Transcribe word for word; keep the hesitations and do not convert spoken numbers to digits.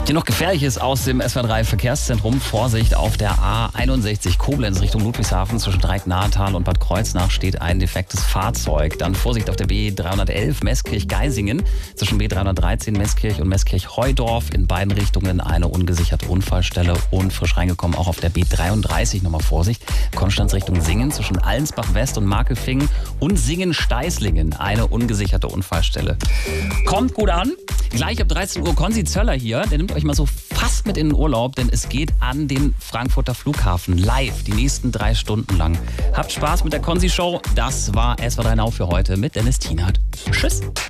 Hier noch Gefährliches aus dem S W R drei Verkehrszentrum. Vorsicht, auf der A einundsechzig Koblenz Richtung Ludwigshafen zwischen Dreiecknahental und Bad Kreuznach steht ein defektes Fahrzeug. Dann Vorsicht auf der B dreihundertelf Meßkirch-Geisingen zwischen B dreihundertdreizehn Meßkirch und Meßkirch-Heudorf. In beiden Richtungen eine ungesicherte Unfallstelle und frisch reingekommen auch auf der B dreiunddreißig. Nochmal Vorsicht, Konstanz Richtung Singen zwischen Allensbach West und Markelfingen und Singen-Steißlingen eine ungesicherte Unfallstelle. Kommt gut an. Gleich ab dreizehn Uhr Konzi Zöller hier. Der nimmt euch mal so fast mit in den Urlaub, denn es geht an den Frankfurter Flughafen live die nächsten drei Stunden lang. Habt Spaß mit der Konzi Show. Das war S W R drei Now für heute mit Dennis Tienert. Tschüss.